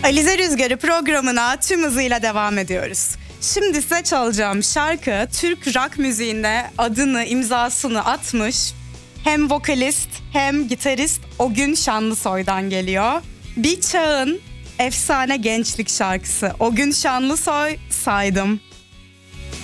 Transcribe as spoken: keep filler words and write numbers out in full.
Alize Rüzgarı programına tüm hızıyla devam ediyoruz. Şimdi size çalacağım şarkı Türk rock müziğinde adını, imzasını atmış hem vokalist hem gitarist Ogün Şanlısoy'dan geliyor. Bir çağın efsane gençlik şarkısı Ogün Şanlısoy, Saydım.